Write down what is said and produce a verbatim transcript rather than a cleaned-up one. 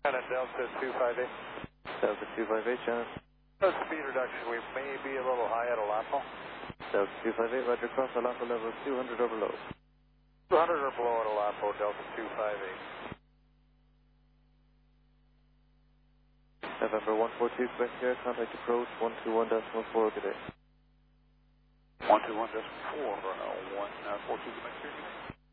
And then Delta two five eight. Delta two five eight, Shannon. No speed reduction, we may be a little high at Alapo. Delta two five eight, Roger, cross Alapo level two hundred over low. two hundred or below at Alapo, Delta two five eight. November one four two, Quebec Sierra, contact approach one two one decimal four, good day. one two one decimal four, uh, one four two, Quebec Sierra.